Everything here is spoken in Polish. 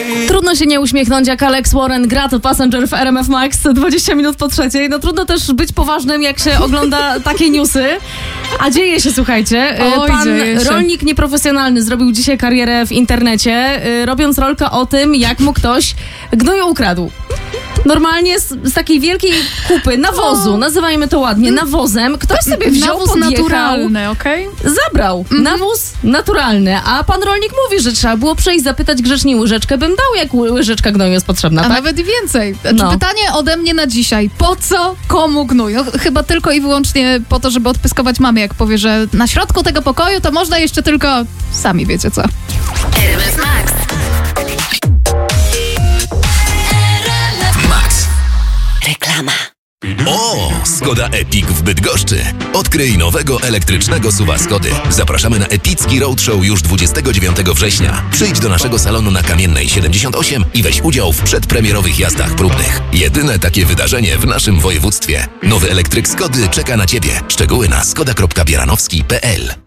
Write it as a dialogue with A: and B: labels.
A: Trudno się nie uśmiechnąć, jak Alex Warren gra to Passenger w RMF Max 20 minut po 3:00. No trudno też być poważnym, jak się ogląda takie newsy. A dzieje się, słuchajcie. Pan rolnik nieprofesjonalny zrobił dzisiaj karierę w internecie, robiąc rolkę o tym, jak mu ktoś gnoju ukradł. Normalnie z takiej wielkiej kupy nawozu, nazywajmy to ładnie, nawozem, ktoś sobie wziął,
B: nawóz
A: podjechał,
B: naturalny, okej?
A: zabrał. Nawóz naturalny, a pan rolnik mówi, że trzeba było przejść, zapytać grzecznie, łyżeczkę bym dał, jak łyżeczka gnoju jest potrzebna,
B: A
A: tak?
B: nawet i więcej.
A: No.
B: Pytanie ode mnie na dzisiaj. Po co komu gnój? No, chyba tylko i wyłącznie po to, żeby odpyskować mamie, jak powie, że na środku tego pokoju to można jeszcze tylko... Sami wiecie co.
C: RMF Max.
D: Max.
C: Reklama.
D: O, Skoda Epic w Bydgoszczy. Odkryj nowego elektrycznego SUV-a Skody. Zapraszamy na epicki roadshow już 29 września. Przyjdź do naszego salonu na Kamiennej 78 i weź udział w przedpremierowych jazdach próbnych. Jedyne takie wydarzenie w naszym województwie. Nowy elektryk Skody czeka na Ciebie. Szczegóły na skoda.bieranowski.pl.